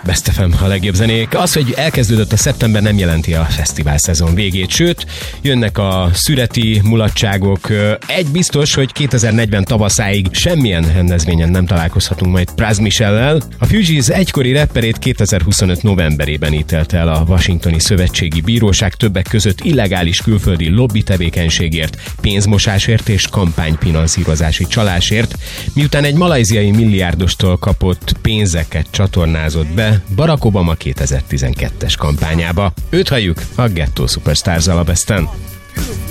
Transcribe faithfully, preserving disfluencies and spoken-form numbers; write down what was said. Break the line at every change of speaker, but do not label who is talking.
Best ef em, a legjobb zenék. Az, hogy elkezdődött a szeptember, nem jelenti a fesztivál szezon végét, sőt, jönnek a szüreti mulatságok. Egy biztos, hogy kétezer-negyven tavaszáig semmilyen rendezvényen nem találkozhatunk majd Pras Michellel. A Fugees egykori rapperét kétezer-huszonöt novemberében ítélte el a Washingtoni Szövetségi Bíróság többek között illegális külföldi lobby tevékenységért, pénzmosásért és kampányfinanszírozási csalásért, miután egy malajziai milliárdostól kapott pénzeket csatornázott be Barack Obama kétezer-tizenkettes kampányába. Őt halljuk a Ghetto Superstars alabesten.